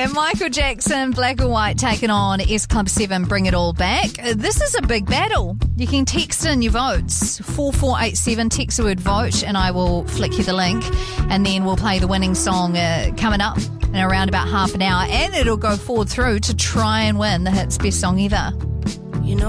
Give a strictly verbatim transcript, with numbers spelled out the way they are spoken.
Yeah, Michael Jackson, Black or White, taking on S Club seven, Bring It All Back. This is a big battle. You can text in your votes, four four eight seven, text the word vote, and I will flick you the link, and then we'll play the winning song uh, coming up in around about half an hour, and it'll go forward through to try and win the Hits Best Song Ever.